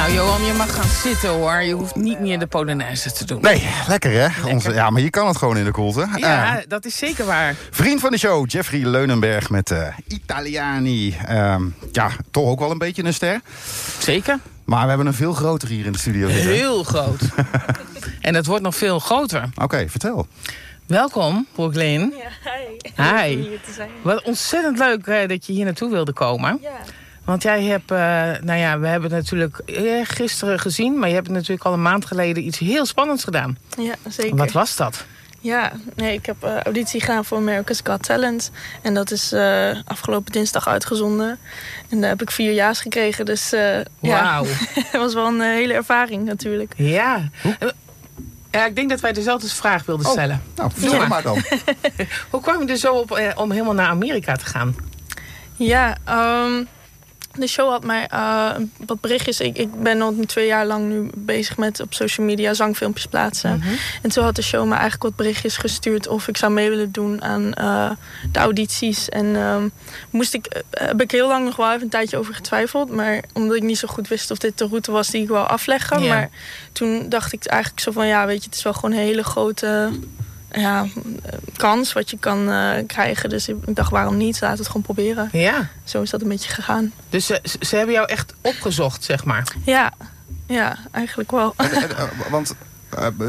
Nou, Johan, je mag gaan zitten, hoor. Je hoeft niet meer de Polonaise te doen. Nee, lekker hè? Lekker. Ja, maar je kan het gewoon in de koelte. Ja, dat is zeker waar. Vriend van de show, Jeffrey Leunenberg met Italiani. Ja, toch ook wel een beetje een ster. Zeker. Maar we hebben een veel groter hier in de studio zitten. Heel groot. En het wordt nog veel groter. Oké, vertel. Welkom, Brooklyn. Ja, hi. Hi. Hier te zijn. Wat ontzettend leuk dat je hier naartoe wilde komen. Ja. Want jij hebt, we hebben het natuurlijk gisteren gezien, maar je hebt natuurlijk al een maand geleden iets heel spannends gedaan. Ja, zeker. Wat was dat? Ja, nee, ik heb auditie gedaan voor America's Got Talent. En dat is afgelopen dinsdag uitgezonden. En daar heb ik 4 ja's gekregen. Dus Wauw. Het was wel een hele ervaring natuurlijk. Ja. Ja, ik denk dat wij dezelfde vraag wilden stellen. Nou, vertel maar dan. Hoe kwam je er zo op om helemaal naar Amerika te gaan? Ja, de show had mij wat berichtjes. Ik ben al 2 jaar lang nu bezig met op social media zangfilmpjes plaatsen. Mm-hmm. En toen had de show me eigenlijk wat berichtjes gestuurd of ik zou mee willen doen aan de audities. En heb ik heel lang nog wel even een tijdje over getwijfeld. Maar omdat ik niet zo goed wist of dit de route was die ik wou afleggen. Yeah. Maar toen dacht ik eigenlijk zo van ja, weet je, het is wel gewoon een hele grote kans wat je kan krijgen. Dus ik dacht, waarom niet? Laat het gewoon proberen. Ja. Zo is dat een beetje gegaan. Dus ze hebben jou echt opgezocht, zeg maar. Ja, eigenlijk wel. Want